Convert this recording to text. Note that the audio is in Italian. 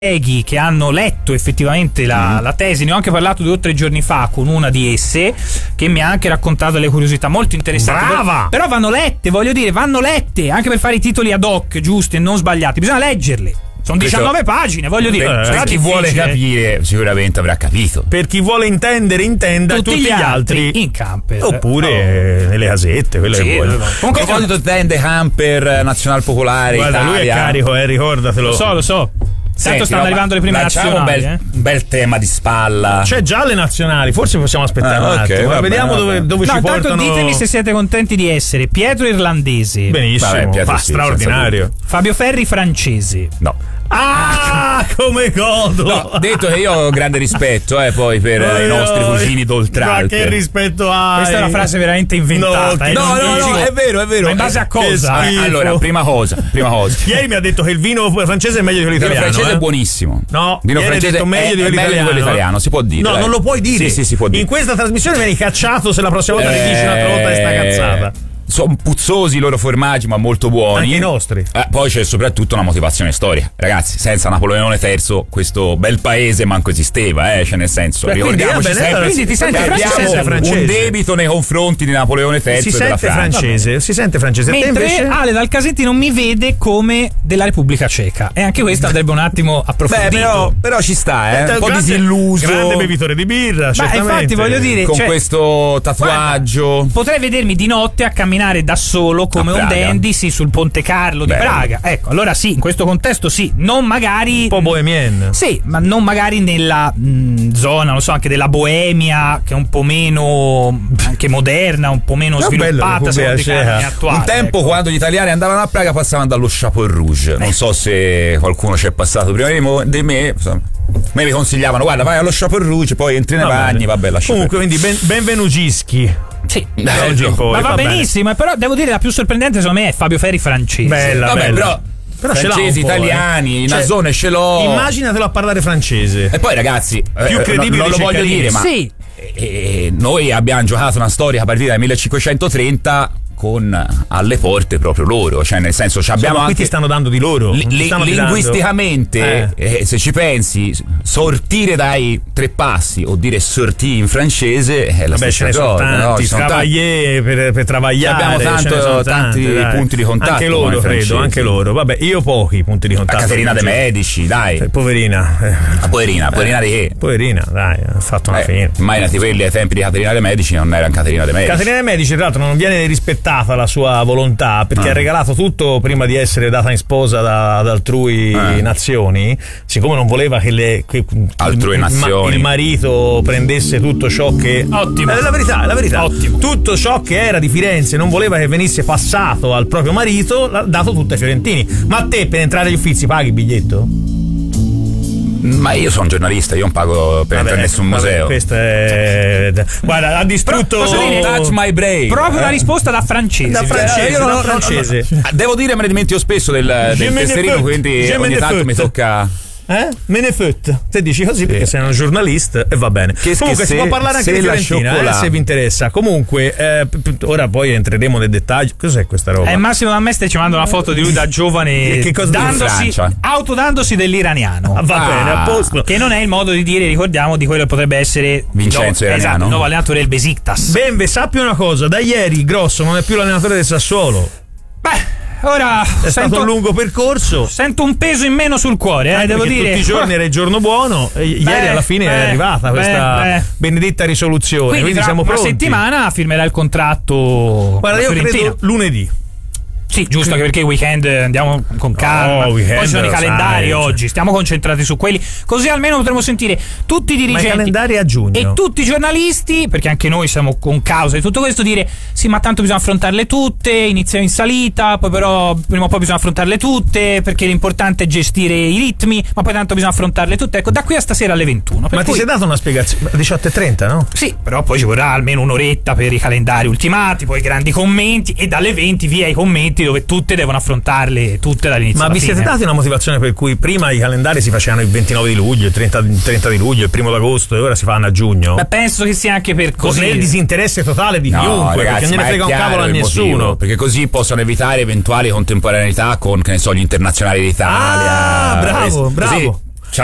che hanno letto effettivamente la tesi. Ne ho anche parlato 2 o 3 giorni fa con una di esse, che mi ha anche raccontato delle curiosità molto interessanti. Brava! Però vanno lette, voglio dire, vanno lette anche per fare i titoli ad hoc giusti e non sbagliati, bisogna leggerle. Sono 19 pagine, voglio dire. Per chi vuole capire sicuramente avrà capito. Per chi vuole intendere, intenda tutti gli altri in camper. Oppure nelle casette, quelle che vuole. Comunque, a proposito tende camper, Nazional Popolare, guarda, Italia. lui è carico, ricordatelo. Lo so. Tanto stanno arrivando le prime nazionali. Un bel tema di spalla. C'è già le nazionali, forse possiamo aspettare un attimo. Vabbè, vediamo dove ci portano. Ditemi se siete contenti di essere Pietro irlandese. Benissimo, vabbè, Pietro straordinario. Fabio Ferri francese. No. Come godo! No, detto che io ho grande rispetto poi per i nostri cugini d'Oltralpe. Ma che rispetto hai? Questa è una frase veramente inventata. No, è vero. Ma in base a cosa? Allora, prima cosa. Ieri mi ha detto che il vino francese è meglio di quello italiano. Il vino francese è buonissimo. No, vino francese detto meglio di quello italiano. Si può dire. No, non lo puoi dire. Sì, si può dire. In questa trasmissione vieni cacciato se la prossima volta ne dici un'altra volta sta cazzata. Sono puzzosi i loro formaggi, ma molto buoni. Anche i nostri. Poi c'è soprattutto una motivazione storica. Ragazzi, senza Napoleone III questo bel paese manco esisteva, cioè nel senso, ricordiamoci sempre. Quindi ti senti francese? Un debito nei confronti di Napoleone III si sente francese. Si sente francese. Mentre Ale dal Casenti non mi vede come della Repubblica Ceca. E anche questo andrebbe un attimo approfondito. Però ci sta, un po' disilluso. Grande bevitore di birra, certamente. Infatti voglio dire, con questo tatuaggio. Guarda, potrei vedermi di notte a camminare da solo come un dandy sul Ponte Carlo di Praga. Ecco, allora sì, in questo contesto sì, non magari un po' bohemien. Sì, ma non magari nella zona, non so, anche della Boemia, che è un po' meno anche moderna, un po' meno sviluppata secondo i canoni attuali. Un tempo quando gli italiani andavano a Praga passavano dallo Chapeau Rouge. Non so se qualcuno c'è passato prima di me. Me mi consigliavano, guarda, vai allo Chapeau Rouge, poi entri nei bagni, vabbè, lascia. Comunque, quindi benvenugischi. Sì, ma va benissimo, però devo dire la più sorprendente secondo me è Fabio Ferri francese. Bella. Però francesi, italiani, Nazone ce l'ho. Immaginatelo a parlare francese. E poi ragazzi, più credibile non lo voglio dire, ma sì. Noi abbiamo giocato una storica partita del 1530 con alle porte proprio loro, cioè nel senso abbiamo qui anche ti stanno dando di loro linguisticamente se ci pensi, sortire dai 3 passi o dire sortir in francese è la stessa cosa. Ci sono tanti per travagliare, abbiamo tanti punti di contatto, anche loro credo, anche loro. Vabbè, io pochi punti di contatto. Caterina de' Medici, dai, poverina di che? Poverina, dai, ha fatto una fine. Immaginati quelli ai tempi di Caterina de' Medici non era Caterina de' Medici. Caterina de' Medici tra l'altro non viene rispettata la sua volontà, perché ha regalato tutto prima di essere data in sposa da altrui nazioni, siccome non voleva che altrui nazioni il marito prendesse tutto ciò che ottimo, la verità ottimo, tutto ciò che era di Firenze, non voleva che venisse passato al proprio marito, l'ha dato tutto ai fiorentini. Ma a te per entrare agli Uffizi paghi il biglietto? Ma io sono giornalista, io non pago per entrare in nessun museo. Questo è... Guarda, ha distrutto. Touch my brain. Proprio una risposta da francese. Francese. Devo dire, me ne dimentico spesso del tesserino, quindi ogni tanto mi tocca. Me ne fotte. Te dici così perché sei un giornalista e va bene. Comunque si può parlare anche di Fiorentina, se vi interessa. Comunque ora poi entreremo nel dettaglio. Cos'è questa roba? Massimo D'Amestre ci manda una foto di lui da giovane che cosa autodandosi dell'iraniano. Va bene, a posto. Che non è il modo di dire, ricordiamo, di quello che potrebbe essere Vincenzo Iraniano, il nuovo allenatore del Besiktas. Benve, sappi una cosa, da ieri Grosso non è più l'allenatore del Sassuolo. Ora è stato un lungo percorso. Sento un peso in meno sul cuore, devo dire. Tutti i giorni era il giorno buono. Ieri alla fine è arrivata questa benedetta risoluzione. Quindi siamo pronti. Una settimana firmerà il contratto. Guarda, io credo lunedì. Sì, giusto, anche perché il weekend andiamo con calma. Poi ci sono i calendari oggi, stiamo concentrati su quelli, così almeno potremo sentire tutti i dirigenti. Ma i calendari a giugno. E tutti i giornalisti, perché anche noi siamo con causa di tutto questo, dire sì, ma tanto bisogna affrontarle tutte, iniziamo in salita, poi però prima o poi bisogna affrontarle tutte, perché l'importante è gestire i ritmi, ma poi tanto bisogna affrontarle tutte. Ecco, da qui a stasera alle 21. Ma ti sei dato una spiegazione? 18:30, no? Sì, però poi ci vorrà almeno un'oretta per i calendari ultimati, poi i grandi commenti, e dalle 20 via i commenti dove tutte devono affrontarle tutte dall'inizio. Ma vi siete dati una motivazione per cui prima i calendari si facevano il 29 di luglio, il 30 di luglio, il 1 d'agosto e ora si fanno a giugno? Ma penso che sia anche per così. Nel disinteresse totale di chiunque, ragazzi, perché non ne frega un cavolo a nessuno. Motivo, perché così possono evitare eventuali contemporaneità con, che ne so, gli internazionali d'Italia. Bravo.